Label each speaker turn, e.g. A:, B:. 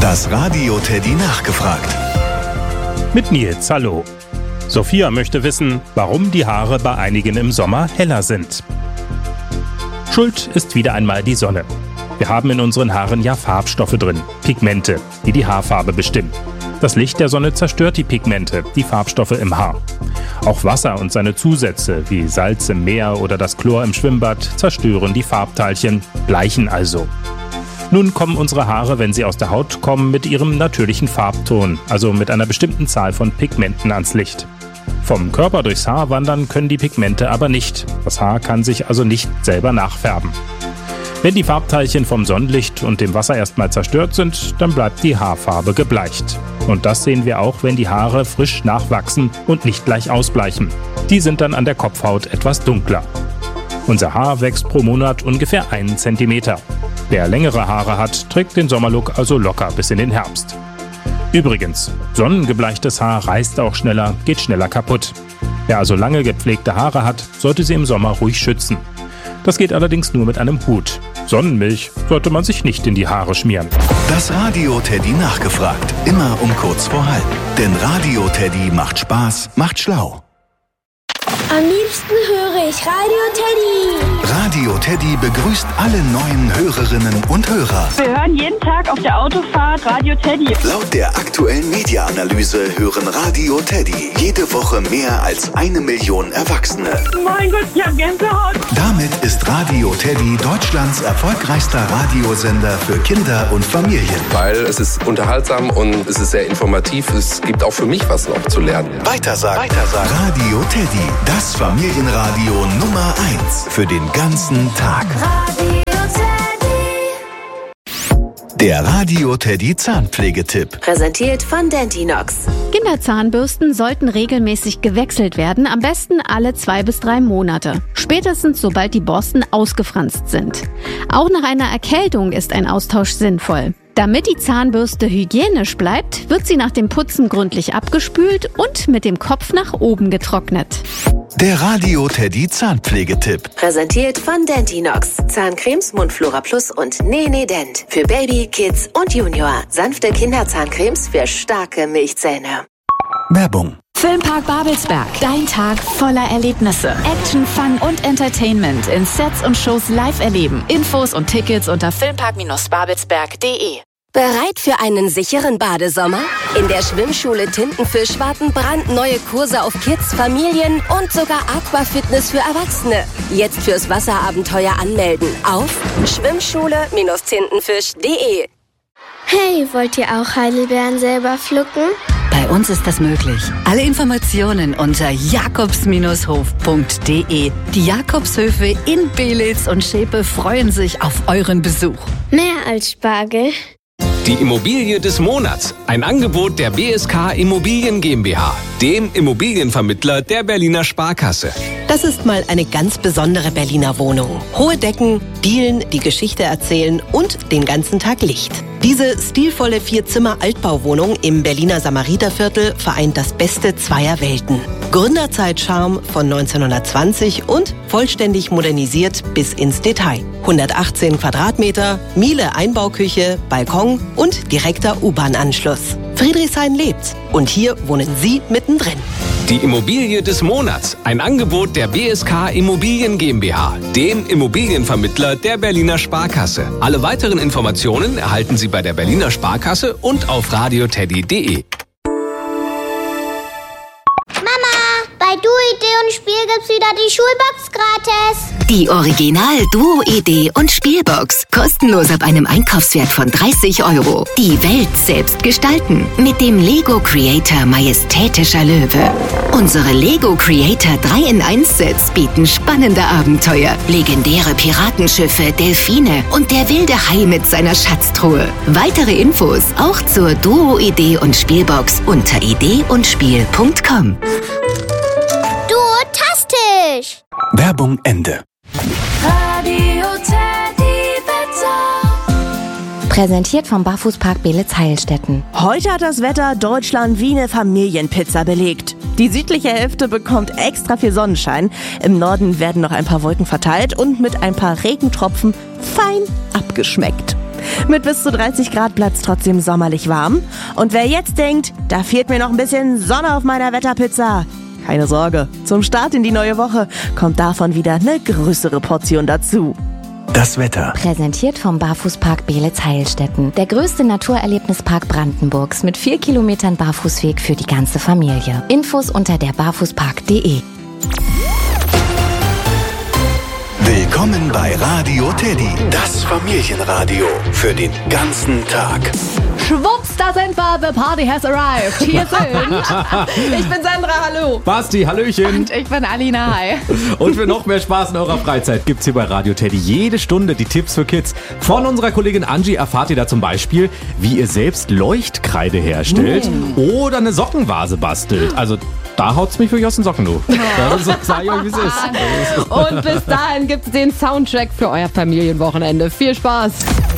A: Das Radio Teddy nachgefragt.
B: Mit Nils, hallo. Sophia möchte wissen, warum die Haare bei einigen im Sommer heller sind. Schuld ist wieder einmal die Sonne. Wir haben in unseren Haaren ja Farbstoffe drin, Pigmente, die die Haarfarbe bestimmen. Das Licht der Sonne zerstört die Pigmente, die Farbstoffe im Haar. Auch Wasser und seine Zusätze, wie Salz im Meer oder das Chlor im Schwimmbad, zerstören die Farbteilchen, bleichen also. Nun kommen unsere Haare, wenn sie aus der Haut kommen, mit ihrem natürlichen Farbton, also mit einer bestimmten Zahl von Pigmenten ans Licht. Vom Körper durchs Haar wandern können die Pigmente aber nicht. Das Haar kann sich also nicht selber nachfärben. Wenn die Farbteilchen vom Sonnenlicht und dem Wasser erstmal zerstört sind, dann bleibt die Haarfarbe gebleicht. Und das sehen wir auch, wenn die Haare frisch nachwachsen und nicht gleich ausbleichen. Die sind dann an der Kopfhaut etwas dunkler. Unser Haar wächst pro Monat ungefähr 1 Zentimeter. Wer längere Haare hat, trägt den Sommerlook also locker bis in den Herbst. Übrigens, sonnengebleichtes Haar reißt auch schneller, geht schneller kaputt. Wer also lange gepflegte Haare hat, sollte sie im Sommer ruhig schützen. Das geht allerdings nur mit einem Hut. Sonnenmilch sollte man sich nicht in die Haare schmieren.
A: Das Radio Teddy nachgefragt. Immer um kurz vor halb. Denn Radio Teddy macht Spaß, macht schlau.
C: Am liebsten höre ich Radio Teddy.
A: Radio Teddy begrüßt alle neuen Hörerinnen und Hörer.
D: Wir hören jeden Tag auf der Autofahrt Radio Teddy.
A: Laut der aktuellen Media-Analyse hören Radio Teddy jede Woche mehr als 1 Million Erwachsene.
D: Mein Gott, ich hab Gänsehaut.
A: Damit ist Radio Teddy Deutschlands erfolgreichster Radiosender für Kinder und Familien.
E: Weil es ist unterhaltsam und es ist sehr informativ. Es gibt auch für mich was noch zu lernen.
A: Weitersagen. Radio Teddy, das Familienradio Nummer 1 für den ganzen Tag.
C: Radio Teddy.
A: Der Radio Teddy Zahnpflegetipp.
F: Präsentiert von Dentinox.
G: Kinderzahnbürsten sollten regelmäßig gewechselt werden, am besten alle 2 bis 3 Monate. Spätestens sobald die Borsten ausgefranst sind. Auch nach einer Erkältung ist ein Austausch sinnvoll. Damit die Zahnbürste hygienisch bleibt, wird sie nach dem Putzen gründlich abgespült und mit dem Kopf nach oben getrocknet.
A: Der Radio Teddy Zahnpflegetipp.
F: Präsentiert von Dentinox. Zahncremes, Mundflora Plus und Nene Dent. Für Baby, Kids und Junior. Sanfte Kinderzahncremes für starke Milchzähne.
A: Werbung.
H: Filmpark Babelsberg. Dein Tag voller Erlebnisse. Action, Fun und Entertainment in Sets und Shows live erleben. Infos und Tickets unter filmpark-babelsberg.de.
F: Bereit für einen sicheren Badesommer? In der Schwimmschule Tintenfisch warten brandneue Kurse auf Kids, Familien und sogar Aquafitness für Erwachsene. Jetzt fürs Wasserabenteuer anmelden auf schwimmschule-tintenfisch.de.
C: Hey, wollt ihr auch Heidelbeeren selber pflücken?
H: Bei uns ist das möglich. Alle Informationen unter jakobs-hof.de. Die Jakobshöfe in Belitz und Schepe freuen sich auf euren Besuch.
C: Mehr als Spargel.
I: Die Immobilie des Monats. Ein Angebot der BSK Immobilien GmbH, dem Immobilienvermittler der Berliner Sparkasse.
F: Das ist mal eine ganz besondere Berliner Wohnung. Hohe Decken, Dielen, die Geschichte erzählen und den ganzen Tag Licht. Diese stilvolle 4-Zimmer-Altbauwohnung im Berliner Samariterviertel vereint das Beste zweier Welten. Gründerzeit-Charme von 1920 und vollständig modernisiert bis ins Detail. 118 Quadratmeter, Miele Einbauküche, Balkon und direkter U-Bahn-Anschluss. Friedrichshain lebt und hier wohnen Sie mittendrin.
I: Die Immobilie des Monats. Ein Angebot der BSK Immobilien GmbH, dem Immobilienvermittler der Berliner Sparkasse. Alle weiteren Informationen erhalten Sie bei der Berliner Sparkasse und auf radioteddy.de.
C: Bei Duo-Idee und Spiel gibt's wieder die Schulbox gratis.
J: Die Original Duo-Idee und Spielbox. Kostenlos ab einem Einkaufswert von 30 €. Die Welt selbst gestalten. Mit dem Lego Creator Majestätischer Löwe. Unsere Lego Creator 3-in-1-Sets bieten spannende Abenteuer. Legendäre Piratenschiffe, Delfine und der wilde Hai mit seiner Schatztruhe. Weitere Infos auch zur Duo-Idee und Spielbox unter ideeundspiel.com.
C: Duotastisch.
A: Werbung Ende.
C: Radio Teddy Wetter.
K: Präsentiert vom Barfußpark Belitz-Heilstätten.
L: Heute hat das Wetter Deutschland wie eine Familienpizza belegt. Die südliche Hälfte bekommt extra viel Sonnenschein. Im Norden werden noch ein paar Wolken verteilt und mit ein paar Regentropfen fein abgeschmeckt. Mit bis zu 30 Grad bleibt's trotzdem sommerlich warm. Und wer jetzt denkt, da fehlt mir noch ein bisschen Sonne auf meiner Wetterpizza, keine Sorge, zum Start in die neue Woche kommt davon wieder eine größere Portion dazu.
A: Das Wetter.
K: Präsentiert vom Barfußpark Beelitz-Heilstätten. Der größte Naturerlebnispark Brandenburgs mit 4 Kilometern Barfußweg für die ganze Familie. Infos unter derbarfußpark.de.
A: Willkommen bei Radio Teddy, das Familienradio für den ganzen Tag.
M: Schwupps, da sind wir, the party has arrived. Hier sind... Ich bin Sandra, hallo.
N: Basti, hallöchen.
M: Und ich bin Alina, hi.
N: Und für noch mehr Spaß in eurer Freizeit gibt's hier bei Radio Teddy jede Stunde die Tipps für Kids. Von unserer Kollegin Angie erfahrt ihr da zum Beispiel, wie ihr selbst Leuchtkreide herstellt oder eine Sockenvase bastelt. Also da haut's mich wirklich aus den Socken, du. Das sag ich euch, wie es ist.
M: Und bis dahin gibt's den Soundtrack für euer Familienwochenende. Viel Spaß.